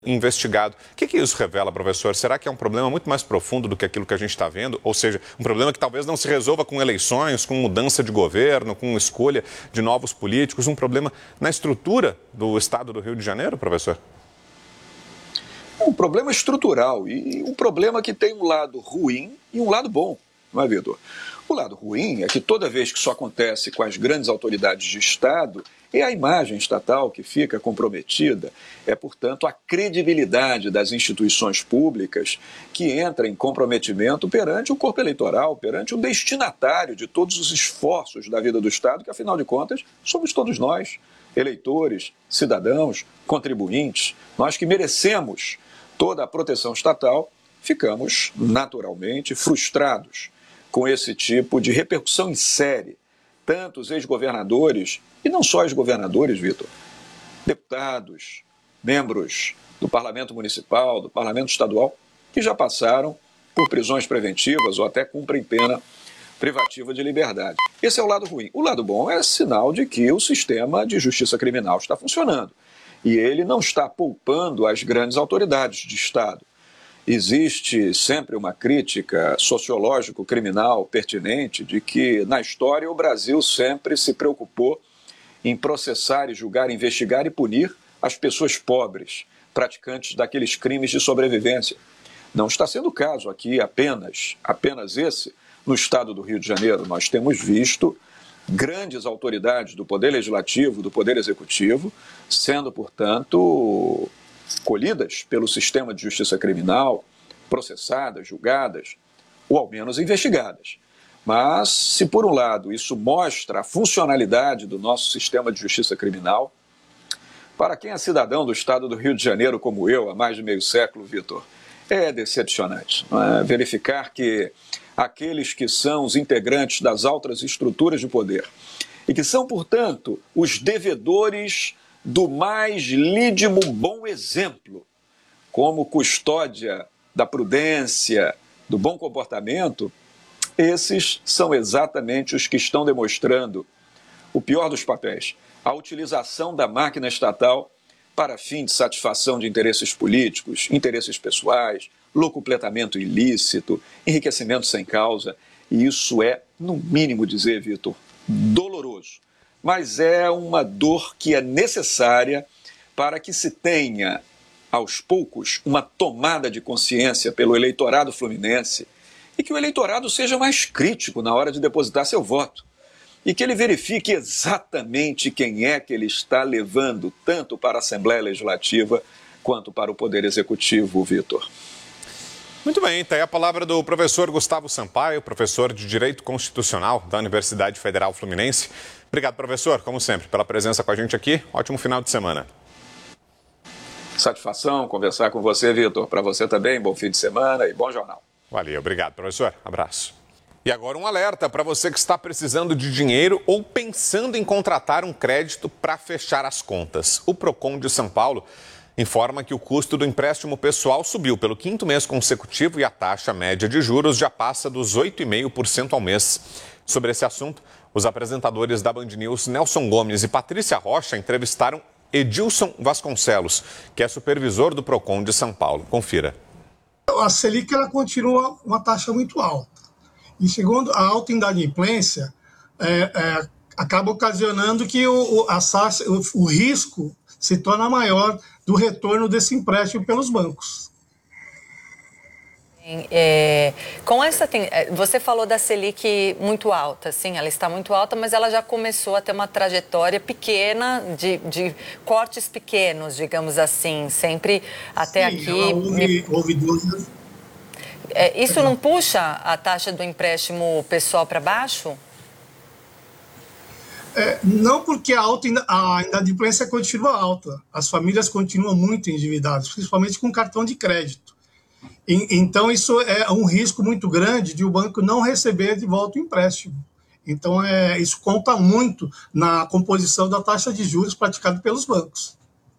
investigado. O que isso revela, professor? Será que é um problema muito mais profundo do que aquilo que a gente está vendo? Ou seja, um problema que talvez não se resolva com eleições, com mudança de governo, com escolha de novos políticos, um problema na estrutura do Estado do Rio de Janeiro, professor? Um problema estrutural e um problema que tem um lado ruim e um lado bom, não é, Vitor? O lado ruim é que toda vez que isso acontece com as grandes autoridades de Estado, é a imagem estatal que fica comprometida, é, portanto, a credibilidade das instituições públicas que entra em comprometimento perante o corpo eleitoral, perante o destinatário de todos os esforços da vida do Estado, que, afinal de contas, somos todos nós, eleitores, cidadãos, contribuintes, nós que merecemos toda a proteção estatal, ficamos naturalmente frustrados com esse tipo de repercussão em série. Tantos ex-governadores, e não só ex-governadores, Vitor, deputados, membros do Parlamento Municipal, do Parlamento Estadual, que já passaram por prisões preventivas ou até cumprem pena privativa de liberdade. Esse é o lado ruim. O lado bom é sinal de que o sistema de justiça criminal está funcionando. E ele não está poupando as grandes autoridades de Estado. Existe sempre uma crítica sociológico-criminal pertinente de que, na história, o Brasil sempre se preocupou em processar e julgar, investigar e punir as pessoas pobres, praticantes daqueles crimes de sobrevivência. Não está sendo o caso aqui apenas esse. No estado do Rio de Janeiro, nós temos visto grandes autoridades do Poder Legislativo, do Poder Executivo, sendo, portanto, colhidas pelo sistema de justiça criminal, processadas, julgadas, ou ao menos investigadas. Mas, se por um lado isso mostra a funcionalidade do nosso sistema de justiça criminal, para quem é cidadão do estado do Rio de Janeiro como eu, há mais de meio século, Vitor, é decepcionante, não é? Verificar que aqueles que são os integrantes das altas estruturas de poder e que são, portanto, os devedores do mais lídimo bom exemplo, como custódia da prudência, do bom comportamento, esses são exatamente os que estão demonstrando o pior dos papéis, a utilização da máquina estatal para fim de satisfação de interesses políticos, interesses pessoais, locupletamento ilícito, enriquecimento sem causa. E isso é, no mínimo dizer, Vitor, doloroso. Mas é uma dor que é necessária para que se tenha, aos poucos, uma tomada de consciência pelo eleitorado fluminense e que o eleitorado seja mais crítico na hora de depositar seu voto e que ele verifique exatamente quem é que ele está levando tanto para a Assembleia Legislativa quanto para o Poder Executivo, Vitor. Muito bem, está aí a palavra do professor Gustavo Sampaio, professor de Direito Constitucional da Universidade Federal Fluminense. Obrigado, professor, como sempre, pela presença com a gente aqui. Ótimo final de semana. Satisfação conversar com você, Vitor. Para você também, bom fim de semana e bom jornal. Valeu, obrigado, professor. Abraço. E agora um alerta para você que está precisando de dinheiro ou pensando em contratar um crédito para fechar as contas. O Procon de São Paulo informa que o custo do empréstimo pessoal subiu pelo 5º mês consecutivo e a taxa média de juros já passa dos 8,5% ao mês. Sobre esse assunto, os apresentadores da Band News, Nelson Gomes e Patrícia Rocha, entrevistaram Edilson Vasconcelos, que é supervisor do Procon de São Paulo. Confira. A Selic ela continua uma taxa muito alta. E segundo a alta inadimplência, acaba ocasionando que o risco se torna maior do retorno desse empréstimo pelos bancos. Você falou da Selic muito alta, sim, ela está muito alta, mas ela já começou a ter uma trajetória pequena, de cortes pequenos, digamos assim, sempre até sim, aqui. Houve 12 anos. Isso não puxa a taxa do empréstimo pessoal para baixo? Não, porque a inadimplência continua alta. As famílias continuam muito endividadas, principalmente com cartão de crédito. Então, isso é um risco muito grande de o banco não receber de volta o empréstimo. Então, isso conta muito na composição da taxa de juros praticada pelos bancos.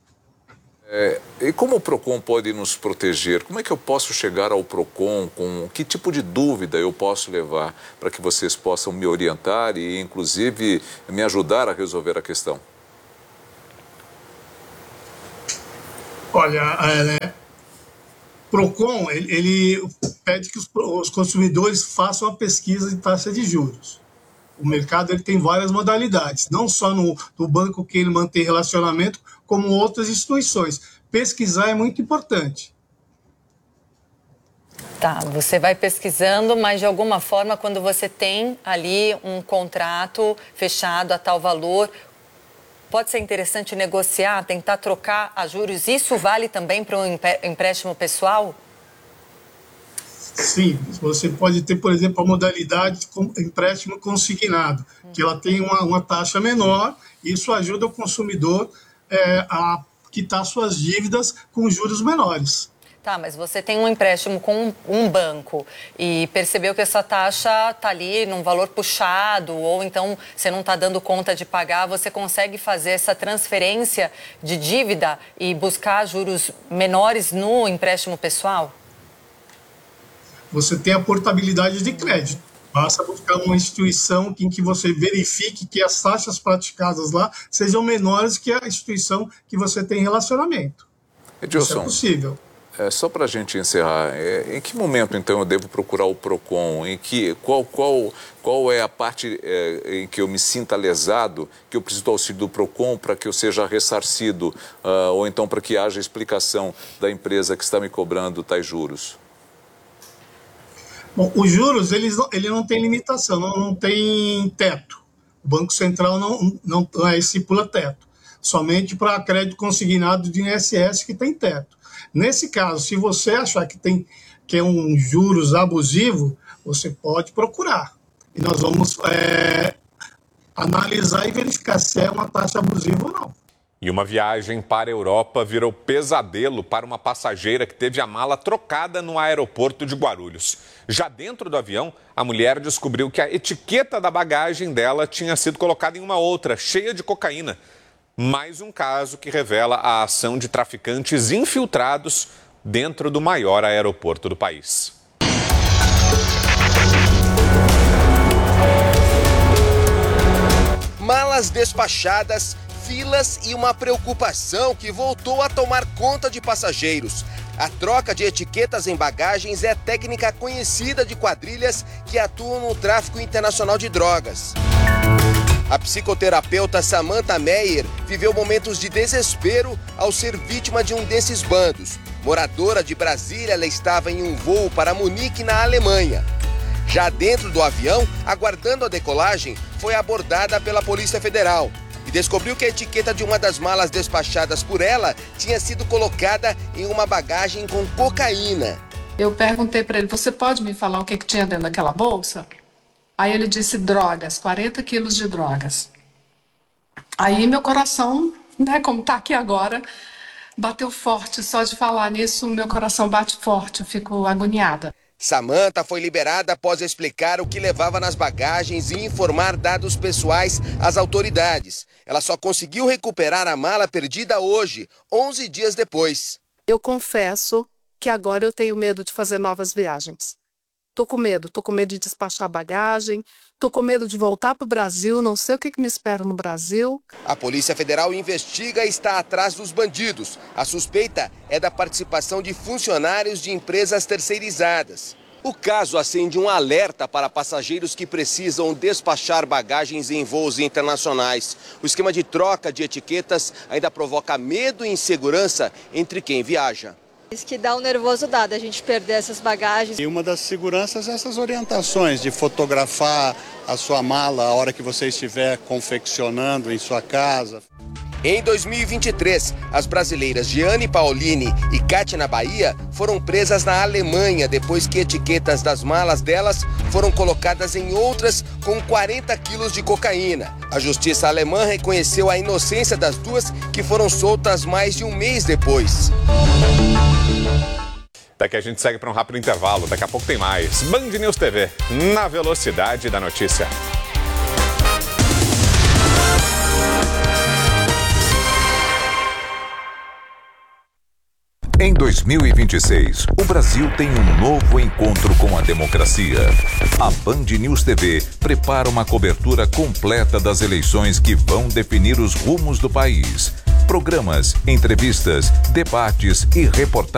E como o Procon pode nos proteger? Como é que eu posso chegar ao Procon? Com que tipo de dúvida eu posso levar para que vocês possam me orientar e, inclusive, me ajudar a resolver a questão? Olha, PROCON, ele pede que os consumidores façam a pesquisa de taxa de juros. O mercado ele tem várias modalidades, não só no banco que ele mantém relacionamento, como outras instituições. Pesquisar é muito importante. Tá, você vai pesquisando, mas de alguma forma, quando você tem ali um contrato fechado a tal valor, pode ser interessante negociar, tentar trocar a juros. Isso vale também para um empréstimo pessoal? Sim, você pode ter, por exemplo, a modalidade de empréstimo consignado, que ela tem uma taxa menor, e isso ajuda o consumidor a quitar suas dívidas com juros menores. Tá, mas você tem um empréstimo com um banco e percebeu que essa taxa está ali num valor puxado, ou então você não está dando conta de pagar, você consegue fazer essa transferência de dívida e buscar juros menores no empréstimo pessoal? Você tem a portabilidade de crédito. Basta buscar uma instituição em que você verifique que as taxas praticadas lá sejam menores que a instituição que você tem relacionamento. Edilson, isso é possível. Só para a gente encerrar, em que momento então eu devo procurar o PROCON? Qual é a parte em que eu me sinta lesado, que eu preciso do auxílio do PROCON para que eu seja ressarcido, ou então para que haja explicação da empresa que está me cobrando tais juros? Bom, os juros ele não tem limitação, não tem teto. O Banco Central não estipula teto, somente para crédito consignado de INSS que tem teto. Nesse caso, se você achar que é um juros abusivo, você pode procurar. E nós vamos analisar e verificar se é uma taxa abusiva ou não. E uma viagem para a Europa virou pesadelo para uma passageira que teve a mala trocada no aeroporto de Guarulhos. Já dentro do avião, a mulher descobriu que a etiqueta da bagagem dela tinha sido colocada em uma outra, cheia de cocaína. Mais um caso que revela a ação de traficantes infiltrados dentro do maior aeroporto do país. Malas despachadas, filas e uma preocupação que voltou a tomar conta de passageiros. A troca de etiquetas em bagagens é técnica conhecida de quadrilhas que atuam no tráfico internacional de drogas. A psicoterapeuta Samantha Meyer viveu momentos de desespero ao ser vítima de um desses bandos. Moradora de Brasília, ela estava em um voo para Munique, na Alemanha. Já dentro do avião, aguardando a decolagem, foi abordada pela Polícia Federal e descobriu que a etiqueta de uma das malas despachadas por ela tinha sido colocada em uma bagagem com cocaína. Eu perguntei para ele, você pode me falar o que tinha dentro daquela bolsa? Aí ele disse drogas, 40 quilos de drogas. Aí meu coração, como está aqui agora, bateu forte. Só de falar nisso, meu coração bate forte, eu fico agoniada. Samantha foi liberada após explicar o que levava nas bagagens e informar dados pessoais às autoridades. Ela só conseguiu recuperar a mala perdida hoje, 11 dias depois. Eu confesso que agora eu tenho medo de fazer novas viagens. Tô com medo de despachar bagagem, tô com medo de voltar para o Brasil, não sei o que me espera no Brasil. A Polícia Federal investiga e está atrás dos bandidos. A suspeita é da participação de funcionários de empresas terceirizadas. O caso acende um alerta para passageiros que precisam despachar bagagens em voos internacionais. O esquema de troca de etiquetas ainda provoca medo e insegurança entre quem viaja. Isso que dá um nervoso dado, a gente perder essas bagagens. E uma das seguranças é essas orientações de fotografar a sua mala a hora que você estiver confeccionando em sua casa. Em 2023, as brasileiras Giane Paolini e Kátia na Bahia foram presas na Alemanha depois que etiquetas das malas delas foram colocadas em outras com 40 quilos de cocaína. A justiça alemã reconheceu a inocência das duas, que foram soltas mais de um mês depois. Daqui a gente segue para um rápido intervalo. Daqui a pouco tem mais. Band News TV, na velocidade da notícia. Em 2026, o Brasil tem um novo encontro com a democracia. A Band News TV prepara uma cobertura completa das eleições que vão definir os rumos do país. Programas, entrevistas, debates e reportagens